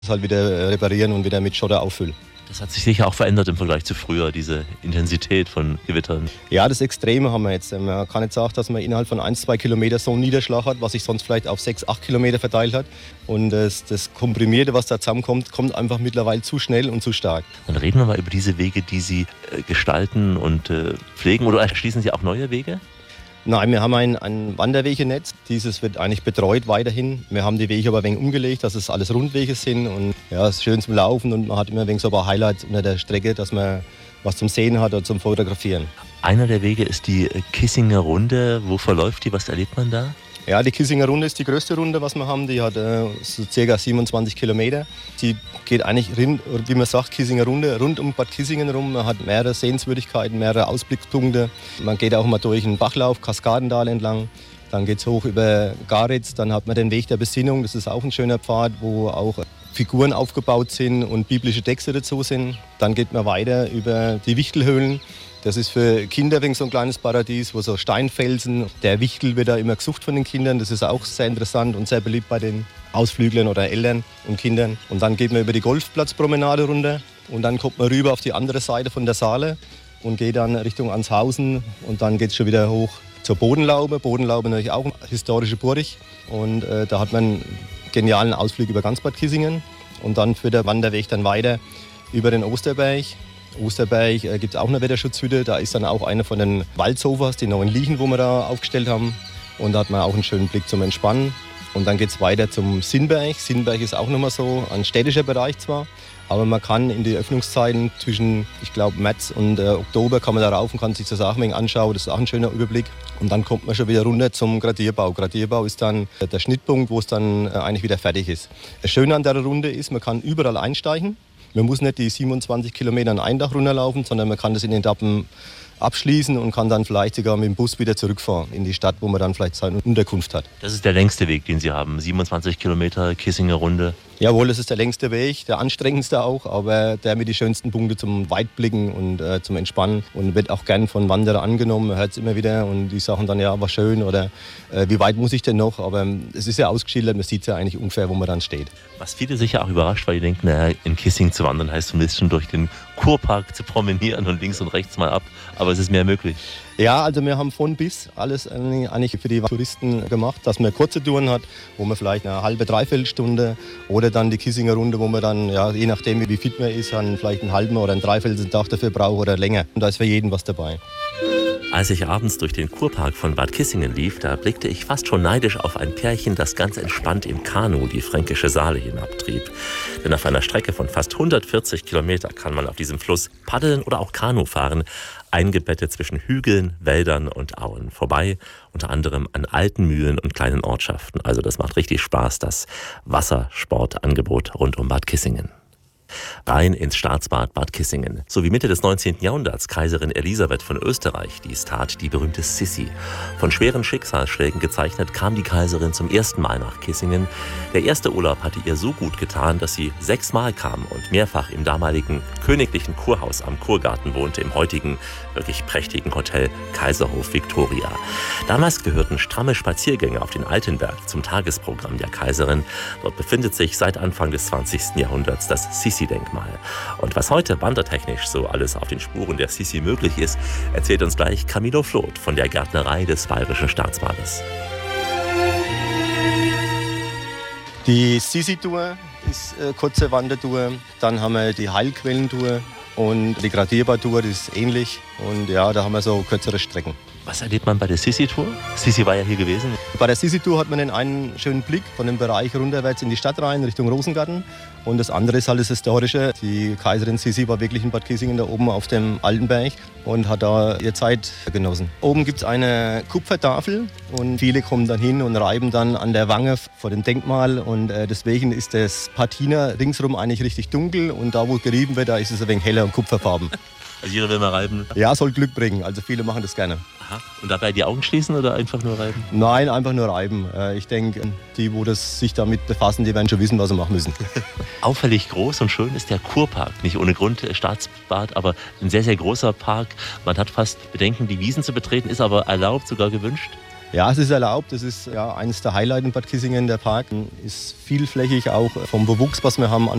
Das halt wieder reparieren und wieder mit Schotter auffüllen. Das hat sich sicher auch verändert im Vergleich zu früher, diese Intensität von Gewittern. Ja, das Extreme haben wir jetzt. Man kann nicht sagen, dass man innerhalb von 1-2 Kilometer so einen Niederschlag hat, was sich sonst vielleicht auf 6-8 Kilometer verteilt hat. Und das Komprimierte, was da zusammenkommt, kommt einfach mittlerweile zu schnell und zu stark. Dann reden wir mal über diese Wege, die Sie gestalten und pflegen. Oder erschließen Sie auch neue Wege? Nein, wir haben ein Wanderwegenetz. Dieses wird eigentlich betreut weiterhin. Wir haben die Wege aber ein wenig umgelegt, dass es alles Rundwege sind. Und ja, es ist schön zum Laufen und man hat immer ein wenig so ein paar Highlights unter der Strecke, dass man was zum Sehen hat oder zum Fotografieren. Einer der Wege ist die Kissinger Runde. Wo verläuft die? Was erlebt man da? Ja, die Kissinger Runde ist die größte Runde, was wir haben. Die hat so ca. 27 Kilometer. Die geht eigentlich, wie man sagt, Kissinger Runde, rund um Bad Kissingen rum. Man hat mehrere Sehenswürdigkeiten, mehrere Ausblickspunkte. Man geht auch mal durch einen Bachlauf, Kaskadendal entlang. Dann geht es hoch über Garitz. Dann hat man den Weg der Besinnung. Das ist auch ein schöner Pfad, wo auch Figuren aufgebaut sind und biblische Texte dazu sind. Dann geht man weiter über die Wichtelhöhlen. Das ist für Kinder wegen so ein kleines Paradies, wo so Steinfelsen, der Wichtel wird da immer gesucht von den Kindern. Das ist auch sehr interessant und sehr beliebt bei den Ausflüglern oder Eltern und Kindern. Und dann geht man über die Golfplatzpromenade runter und dann kommt man rüber auf die andere Seite von der Saale und geht dann Richtung Anshausen und dann geht es schon wieder hoch zur Bodenlaube. Bodenlaube natürlich auch eine historische Burg und da hat man einen genialen Ausflug über ganz Bad Kissingen und dann führt der Wanderweg dann weiter über den Osterberg. Osterberg gibt es auch eine Wetterschutzhütte, da ist dann auch eine von den Waldsofas, die neuen Liechen, wo wir da aufgestellt haben. Und da hat man auch einen schönen Blick zum Entspannen. Und dann geht es weiter zum Sinnberg. Sinnberg ist auch nochmal so ein städtischer Bereich zwar, aber man kann in die Öffnungszeiten zwischen, ich glaube, März und Oktober kann man da rauf und kann sich das auch ein wenig anschauen. Das ist auch ein schöner Überblick. Und dann kommt man schon wieder runter zum Gradierbau. Gradierbau ist dann der Schnittpunkt, wo es dann eigentlich wieder fertig ist. Das Schöne an der Runde ist, man kann überall einsteigen. Man muss nicht die 27 Kilometer an einem Tag runterlaufen, sondern man kann das in Etappen abschließen und kann dann vielleicht sogar mit dem Bus wieder zurückfahren in die Stadt, wo man dann vielleicht seine Unterkunft hat. Das ist der längste Weg, den Sie haben, 27 Kilometer Kissinger Runde. Jawohl, das ist der längste Weg, der anstrengendste auch, aber der mit den schönsten Punkten zum Weitblicken und zum Entspannen und wird auch gern von Wanderern angenommen. Man hört es immer wieder und die sagen dann, ja, war schön oder wie weit muss ich denn noch? Aber es ist ja ausgeschildert, man sieht ja eigentlich ungefähr, wo man dann steht. Was viele sicher auch überrascht, weil die denken, naja, in Kissingen zu wandern heißt zumindest schon durch den Kurpark zu promenieren und links und rechts mal ab, aber es ist mehr möglich. Ja, also wir haben von bis alles eigentlich für die Touristen gemacht, dass man kurze Touren hat, wo man vielleicht eine halbe, dreiviertel Stunde oder dann die Kissinger Runde, wo man dann, ja, je nachdem wie fit man ist, dann vielleicht einen halben oder einen dreiviertel Tag dafür braucht oder länger. Und da ist für jeden was dabei. Als ich abends durch den Kurpark von Bad Kissingen lief, da blickte ich fast schon neidisch auf ein Pärchen, das ganz entspannt im Kanu die Fränkische Saale hinabtrieb. Denn auf einer Strecke von fast 140 Kilometer kann man auf diesem Fluss paddeln oder auch Kanu fahren, eingebettet zwischen Hügeln, Wäldern und Auen. Vorbei unter anderem an alten Mühlen und kleinen Ortschaften. Also das macht richtig Spaß, das Wassersportangebot rund um Bad Kissingen. Rein ins Staatsbad Bad Kissingen. So wie Mitte des 19. Jahrhunderts Kaiserin Elisabeth von Österreich dies tat, die berühmte Sissi. Von schweren Schicksalsschlägen gezeichnet kam die Kaiserin zum ersten Mal nach Kissingen. Der erste Urlaub hatte ihr so gut getan, dass sie 6-mal kam und mehrfach im damaligen königlichen Kurhaus am Kurgarten wohnte, im heutigen, wirklich prächtigen Hotel Kaiserhof Victoria. Damals gehörten stramme Spaziergänge auf den Altenberg zum Tagesprogramm der Kaiserin. Dort befindet sich seit Anfang des 20. Jahrhunderts das Sissi-Denkmal. Und was heute wandertechnisch so alles auf den Spuren der Sissi möglich ist, erzählt uns gleich Camilo Floth von der Gärtnerei des Bayerischen Staatsbades. Die Sissi-Tour ist eine kurze Wandertour. Dann haben wir die Heilquellentour und die Gradierbautour, das ist ähnlich. Und ja, da haben wir so kürzere Strecken. Was erlebt man bei der Sissi-Tour? Sissi war ja hier gewesen. Bei der Sissi-Tour hat man den einen schönen Blick von dem Bereich runterwärts in die Stadt rein, Richtung Rosengarten. Und das andere ist halt das Historische. Die Kaiserin Sissi war wirklich in Bad Kissingen da oben auf dem Altenberg und hat da ihre Zeit genossen. Oben gibt es eine Kupfertafel und viele kommen dann hin und reiben dann an der Wange vor dem Denkmal. Und deswegen ist das Patina ringsherum eigentlich richtig dunkel und da, wo gerieben wird, da ist es ein wenig heller und kupferfarben. Also jeder will mal reiben? Ja, soll Glück bringen. Also viele machen das gerne. Aha. Und dabei die Augen schließen oder einfach nur reiben? Nein, einfach nur reiben. Ich denke, die, wo sich damit befassen, die werden schon wissen, was sie machen müssen. Auffällig groß und schön ist der Kurpark. Nicht ohne Grund Staatsbad, aber ein sehr, sehr großer Park. Man hat fast Bedenken, die Wiesen zu betreten, ist aber erlaubt, sogar gewünscht. Ja, es ist erlaubt. Das ist ja eines der Highlights in Bad Kissingen. Der Park ist vielflächig, auch vom Bewuchs, was wir haben